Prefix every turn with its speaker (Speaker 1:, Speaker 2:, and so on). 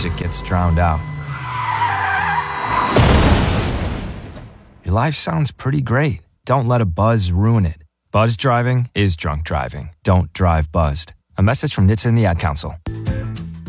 Speaker 1: music gets drowned out. Your life sounds pretty great. Don't let a buzz ruin it. Buzz driving is drunk driving. Don't drive buzzed. A message from NHTSA and the Ad Council.